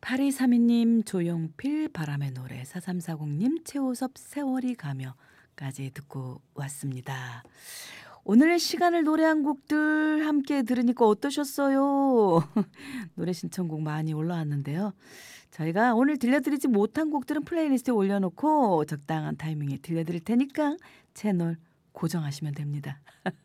8232님, 조용필, 바람의 노래, 4340님, 최호섭, 세월이 가며까지 듣고 왔습니다. 오늘 시간을 노래 한 곡들 함께 들으니까 어떠셨어요? 노래 신청곡 많이 올라왔는데요. 저희가 오늘 들려드리지 못한 곡들은 플레이리스트에 올려놓고 적당한 타이밍에 들려드릴 테니까 채널 고정하시면 됩니다.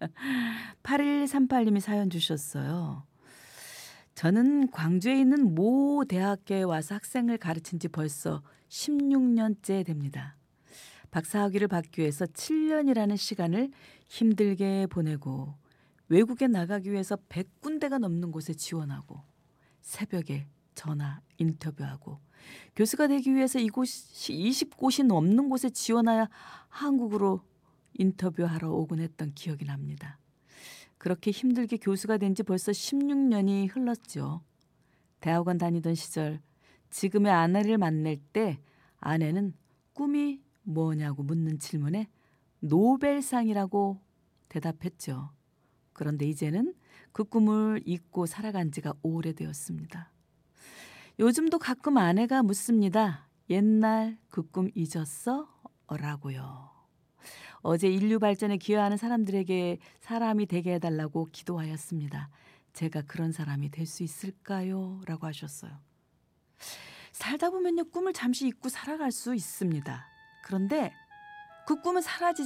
8138님이 사연 주셨어요. 저는 광주에 있는 모 대학교에 와서 학생을 가르친 지 벌써 16년째 됩니다. 박사학위를 받기 위해서 7년이라는 시간을 힘들게 보내고 외국에 나가기 위해서 100군데가 넘는 곳에 지원하고 새벽에 전화 인터뷰하고 교수가 되기 위해서 이곳이 20곳이 넘는 곳에 지원하여 한국으로 인터뷰하러 오곤 했던 기억이 납니다. 그렇게 힘들게 교수가 된 지 벌써 16년이 흘렀죠. 대학원 다니던 시절 지금의 아내를 만날 때 아내는 꿈이 뭐냐고 묻는 질문에 노벨상이라고 대답했죠. 그런데 이제는 그 꿈을 잊고 살아간 지가 오래되었습니다. 요즘도 가끔 아내가 묻습니다. 옛날 그 꿈 잊었어? 라고요. 어제 인류 발전에 기여하는 사람들에게 사람이 되게 해달라고 기도하였습니다. 제가 그런 사람이 될 수 있을까요? 라고 하셨어요. 살다 보면요, 꿈을 잠시 잊고 살아갈 수 있습니다. 그런데 그 꿈은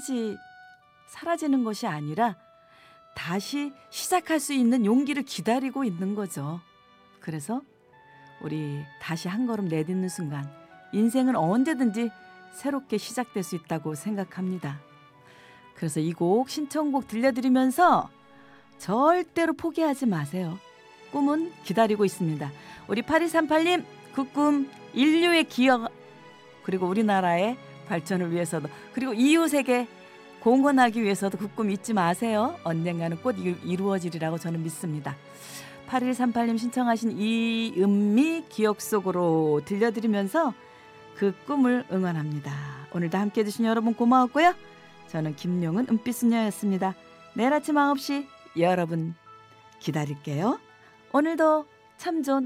사라지는 것이 아니라 다시 시작할 수 있는 용기를 기다리고 있는 거죠. 그래서 우리 다시 한 걸음 내딛는 순간 인생은 언제든지 새롭게 시작될 수 있다고 생각합니다. 그래서 이 곡 신청곡 들려드리면서 절대로 포기하지 마세요. 꿈은 기다리고 있습니다. 우리 8238님, 그 꿈 인류의 기여 그리고 우리나라의 발전을 위해서도 그리고 이웃에게 공헌하기 위해서도 그 꿈 잊지 마세요. 언젠가는 꼭 이루어지리라고 저는 믿습니다. 8138님 신청하신 이은미 기억 속으로 들려드리면서 그 꿈을 응원합니다. 오늘도 함께해 주신 여러분 고마웠고요. 저는 김용은 은빛소녀였습니다. 내일 아침 9시 여러분 기다릴게요. 오늘도 참 좋은